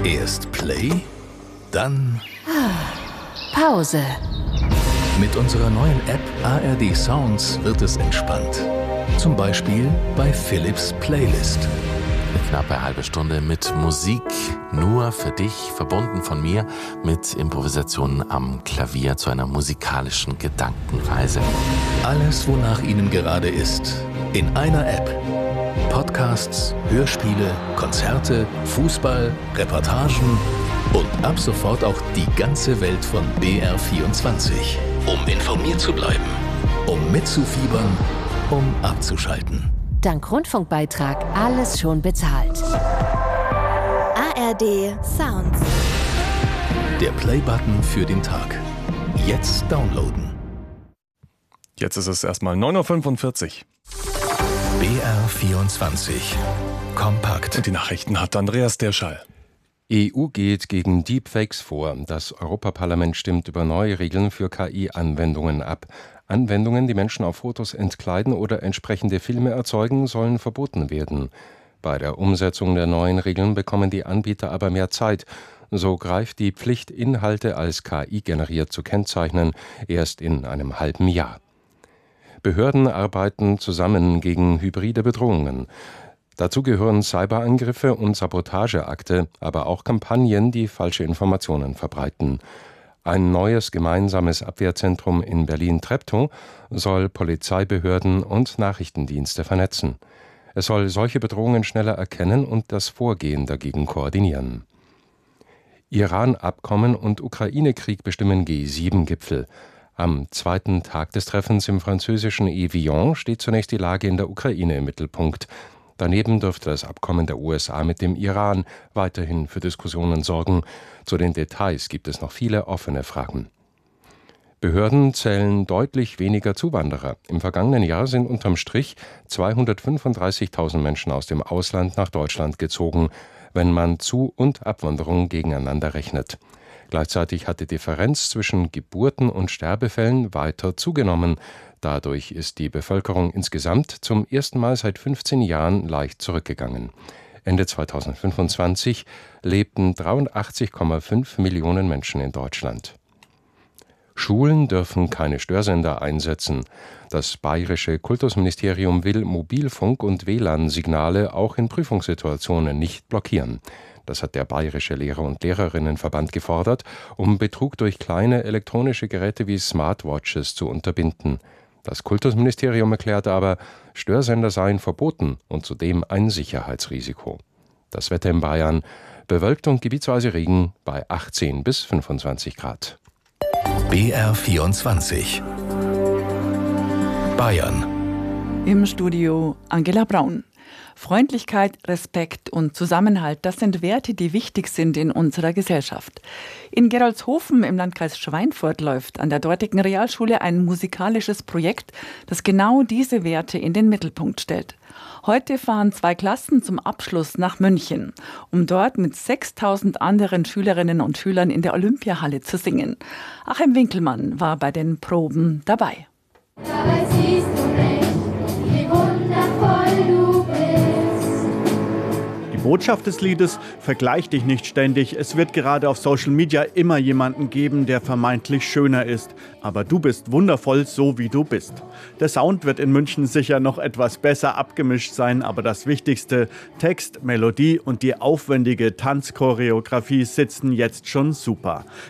Erst Play, dann Pause. mit unserer neuen App ARD Sounds wird es entspannt. Zum Beispiel bei Philips Playlist. Eine knappe halbe Stunde mit Musik, nur für dich, verbunden von mir mit Improvisationen am Klavier zu einer musikalischen Gedankenreise. Alles, wonach Ihnen gerade ist, in einer App. Podcasts, Hörspiele, Konzerte, Fußball, Reportagen und ab sofort auch die ganze Welt von BR24. Um informiert zu bleiben, um mitzufiebern, um abzuschalten. Dank Rundfunkbeitrag alles schon bezahlt. ARD Sounds. Der Play-Button für den Tag. Jetzt downloaden. Jetzt ist es erstmal 9.45 Uhr. BR24. Kompakt. Und die Nachrichten hat Andreas Derschall. EU geht gegen Deepfakes vor. Das Europaparlament stimmt über neue Regeln für KI-Anwendungen ab. Anwendungen, die Menschen auf Fotos entkleiden oder entsprechende Filme erzeugen, sollen verboten werden. Bei der Umsetzung der neuen Regeln bekommen die Anbieter aber mehr Zeit. So greift die Pflicht, Inhalte als KI-generiert zu kennzeichnen, erst in einem halben Jahr. Behörden arbeiten zusammen gegen hybride Bedrohungen. Dazu gehören Cyberangriffe und Sabotageakte, aber auch Kampagnen, die falsche Informationen verbreiten. Ein neues gemeinsames Abwehrzentrum in Berlin-Treptow soll Polizeibehörden und Nachrichtendienste vernetzen. Es soll solche Bedrohungen schneller erkennen und das Vorgehen dagegen koordinieren. Iran-Abkommen und Ukraine-Krieg bestimmen G7-Gipfel. Am zweiten Tag des Treffens im französischen Evian steht zunächst die Lage in der Ukraine im Mittelpunkt. Daneben dürfte das Abkommen der USA mit dem Iran weiterhin für Diskussionen sorgen. Zu den Details gibt es noch viele offene Fragen. Behörden zählen deutlich weniger Zuwanderer. Im vergangenen Jahr sind unterm Strich 235.000 Menschen aus dem Ausland nach Deutschland gezogen, wenn man Zu- und Abwanderung gegeneinander rechnet. Gleichzeitig hat die Differenz zwischen Geburten und Sterbefällen weiter zugenommen. Dadurch ist die Bevölkerung insgesamt zum ersten Mal seit 15 Jahren leicht zurückgegangen. Ende 2025 lebten 83,5 Millionen Menschen in Deutschland. Schulen dürfen keine Störsender einsetzen. Das bayerische Kultusministerium will Mobilfunk- und WLAN-Signale auch in Prüfungssituationen nicht blockieren. Das hat der Bayerische Lehrer- und Lehrerinnenverband gefordert, um Betrug durch kleine elektronische Geräte wie Smartwatches zu unterbinden. Das Kultusministerium erklärte aber, Störsender seien verboten und zudem ein Sicherheitsrisiko. Das Wetter in Bayern: bewölkt und gebietsweise Regen bei 18 bis 25 Grad. BR24. Bayern. Im Studio Angela Braun. Freundlichkeit, Respekt und Zusammenhalt, das sind Werte, die wichtig sind in unserer Gesellschaft. In Gerolzhofen im Landkreis Schweinfurt läuft an der dortigen Realschule ein musikalisches Projekt, das genau diese Werte in den Mittelpunkt stellt. Heute fahren 2 Klassen zum Abschluss nach München, um dort mit 6.000 anderen Schülerinnen und Schülern in der Olympiahalle zu singen. Achim Winkelmann war bei den Proben dabei. Dabei siehst du nicht, wie wundervoll du bist. Die Botschaft des Liedes: vergleich dich nicht ständig. Es wird gerade auf Social Media immer jemanden geben, der vermeintlich schöner ist. Aber du bist wundervoll, so wie du bist. Der Sound wird in München sicher noch etwas besser abgemischt sein, aber das Wichtigste, Text, Melodie und die aufwendige Tanzchoreografie sitzen jetzt schon super.